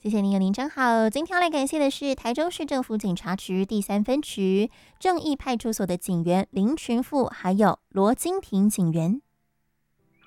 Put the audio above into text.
谢谢您，您真好。今天要来感谢的是台中市政府警察局第3分局正义派出所的警员林群富，还有罗金婷警员。